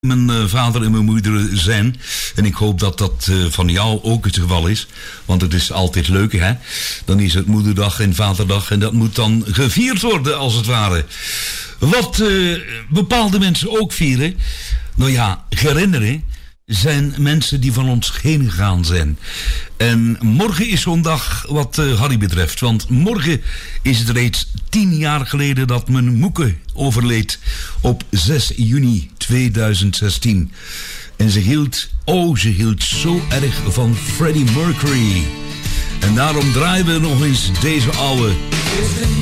Mijn vader en mijn moeder zijn. En ik hoop dat dat van jou ook het geval is. Want het is altijd leuk, hè? Dan is het moederdag en vaderdag. En dat moet dan gevierd worden, als het ware. Wat bepaalde mensen ook vieren. Nou ja, herinneren zijn mensen die van ons heen gegaan zijn. En morgen is zo'n dag wat Harry betreft. Want morgen is het reeds 10 jaar geleden dat mijn moeke overleed. Op 6 juni 2016. En ze hield zo erg van Freddie Mercury. En daarom draaien we nog eens deze oude...